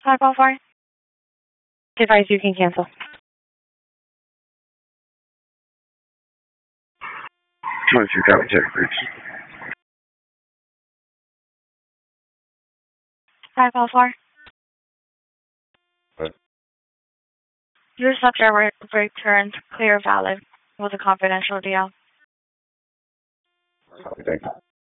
504. Device you can cancel. 504. What? Your subject returned clear valid with a confidential deal. Copy, thank you.